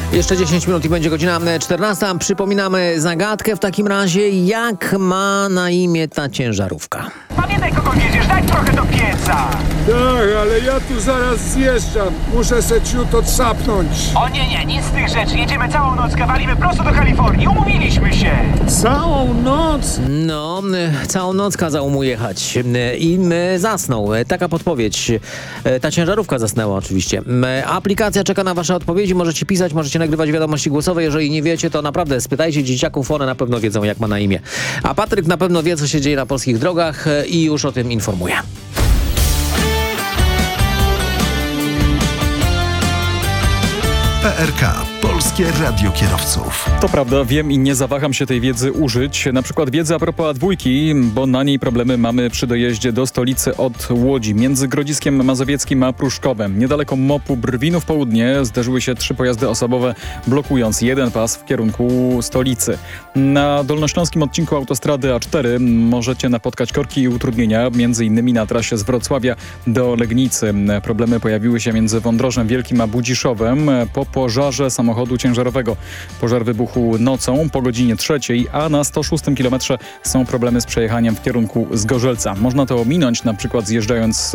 Jeszcze 10 minut i będzie godzina 14. Przypominamy zagadkę w takim razie. Jak ma na imię ta ciężarówka? Pamiętaj, kogo wieziesz, daj trochę do pieca. Tak, ale ja tu zaraz zjeżdżam. Muszę se ciut odsapnąć. O nie, nic z tych rzeczy. Jedziemy całą noc, walimy prosto do Kalifornii. Umówiliśmy się. Całą noc? No, całą noc kazał mu jechać i zasnął. Taka podpowiedź. Ta ciężarówka zasnęła oczywiście. Aplikacja czeka na wasze odpowiedzi. Możecie pisać, możecie nagrywać wiadomości głosowe. Jeżeli nie wiecie, to naprawdę spytajcie dzieciaków. One na pewno wiedzą, jak ma na imię. A Patryk na pewno wie, co się dzieje na polskich drogach i już o tym informuje. PRK. Polskie Radio Kierowców. To prawda, wiem i nie zawaham się tej wiedzy użyć. Na przykład wiedzy a propos A2, bo na niej problemy mamy przy dojeździe do stolicy od Łodzi. Między Grodziskiem Mazowieckim a Pruszkowem. Niedaleko MOP-u Brwinów Południe zderzyły się 3 pojazdy osobowe, blokując jeden pas w kierunku stolicy. Na dolnośląskim odcinku autostrady A4 możecie napotkać korki i utrudnienia, między innymi na trasie z Wrocławia do Legnicy. Problemy pojawiły się między Wądrożem Wielkim a Budziszowem po pożarze samochodu ciężarowego. Pożar wybuchł nocą po godzinie 3, a na 106 kilometrze są problemy z przejechaniem w kierunku Zgorzelca. Można to ominąć, na przykład zjeżdżając